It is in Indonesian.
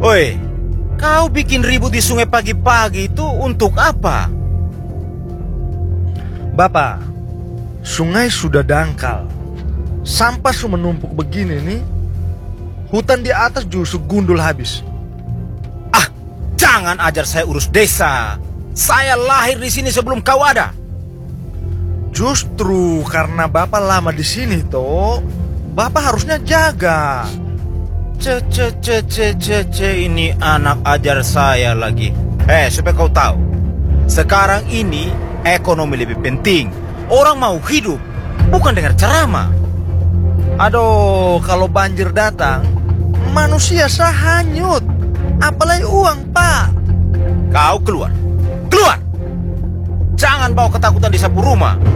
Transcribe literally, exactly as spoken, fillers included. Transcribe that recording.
Oi, kau bikin ribut di sungai pagi-pagi itu untuk apa? Bapak, sungai sudah dangkal. Sampah sudah menumpuk begini nih. Hutan di atas justru gundul habis. Ah, jangan ajar saya urus desa. Saya lahir di sini sebelum kau ada. Justru karena Bapak lama di sini toh, Bapak harusnya jaga. Ce ce ce ce ce ce ini anak ajar saya lagi. Eh, supaya kau tahu, sekarang ini ekonomi lebih penting. Orang mau hidup, bukan dengar ceramah. Aduh, kalau banjir datang, manusia sahanyut. Apalagi uang, Pak. Kau keluar, keluar. Jangan bawa ketakutan di sapu rumah.